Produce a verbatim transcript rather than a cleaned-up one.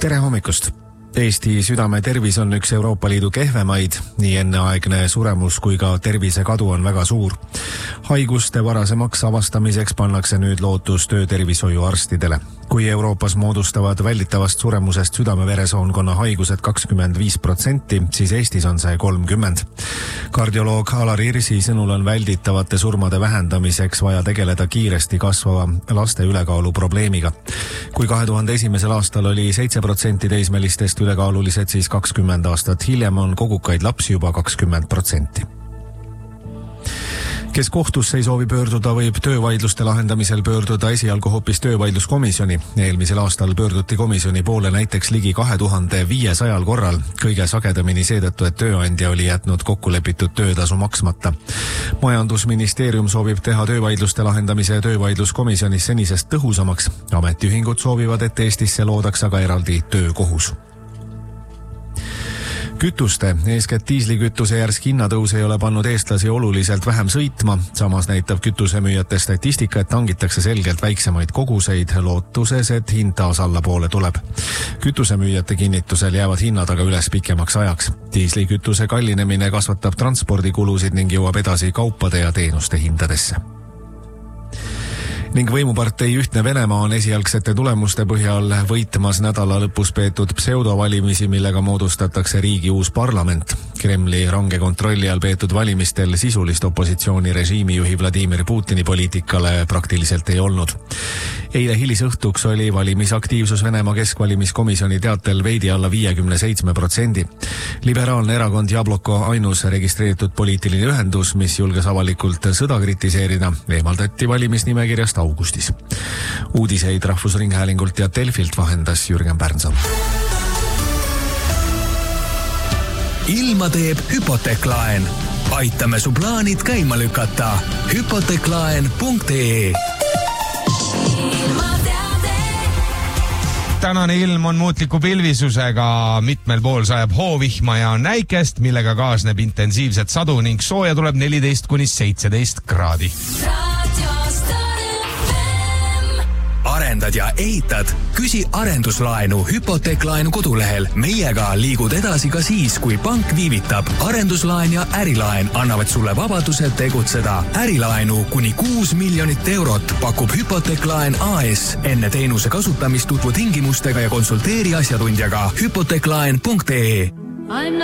Tere hommikust! Eesti südame tervis on üks Euroopa Liidu kehvemaid, nii enneaegne suremus kui ka tervise kadu on väga suur. Haiguste varasemaks avastamiseks pannakse nüüd lootus töötervishoiuarstidele. Kui Euroopas moodustavad välditavast suremusest südame-veresoonkonna haigused kakskümmend viis protsenti, siis Eestis on see kolmkümmend. Kardioloog Alar Irsi sõnul on välditavate surmade vähendamiseks vaja tegeleda kiiresti kasvava laste ülekaalu probleemiga. Kui kahe tuhande esimesel aastal oli seitse protsenti teismelistest ülekaalulised, siis kakskümmend aastat hiljem on kogukaid lapsi juba kakskümmend protsenti. Kes kohtusse ei soovi pöörduda, võib töövaidluste lahendamisel pöörduda esialgu hoopis töövaidluskomisjoni. Eelmisel aastal pöörduti komisjoni poole näiteks ligi kahe tuhande viiesajal korral, kõige sagedamini seetõttu, et tööandja oli jätnud kokkulepitud töötasu maksmata. Majandusministeerium soovib teha töövaidluste lahendamise töövaidluskomisjonis senisest tõhusamaks. Ametiühingud soovivad, et Eestisse loodaks aga eraldi töökohus. Kütuste, eeskätt diislikütuse järsk hinnatõus ei ole pannud eestlasi oluliselt vähem sõitma, samas näitab kütusemüüjate statistika, et tangitakse selgelt väiksemaid koguseid lootuses, et hind taas allapoole tuleb. Kütusemüüjate kinnitusel jäävad hinnad aga üles pikemaks ajaks. Diislikütuse kallinemine kasvatab transpordikulusid ning jõuab edasi kaupade ja teenuste hindadesse. Ning võimupartei Ühtne Venemaa on esialgsete tulemuste põhjal võitmas nädala lõpus peetud pseudovalimisi, millega moodustatakse riigi uus parlament. Kremli range kontrolli all peetud valimistel sisulist opositsiooni režiimi juhi Vladimir Putini poliitikale praktiliselt ei olnud. Eile hilisõhtuks oli valimisaktiivsus Venemaa keskvalimiskomisjoni teatel veidi alla viiekümne seitsme protsendi. Liberaalne erakond Jabloko ainus registreeritud poliitiline ühendus, mis julges avalikult sõda kritiseerida, eemaldati valimisnimekirjast augustis. Uudiseid Rahvusringhäälingult ja Delfilt vahendas Jürgen Pärnsalu. Ilma teeb Hypoteklaen. Aitame su plaanid käima lükata. Hypoteklaen punkt ee. Tänane ilm on muutliku pilvisusega, mitmel pool sajab hoovihma ja näikest, millega kaasneb intensiivset sadu ning sooja tuleb neliteist kuni seitseteist kraadi. Arendad ja ehitad? Küsi arenduslaenu Hypoteklaenu kodulehel. Meiega liigud edasi ka siis, kui pank viivitab. Arenduslaen ja ärilaen annavad sulle vabaduse tegutseda. Ärilaenu kuni kuus miljonit eurot pakub Hypoteklaen A S. Enne teenuse kasutamist tutvu tingimustega ja konsulteeri asjatundjaga. Hypoteklaen punkt ee.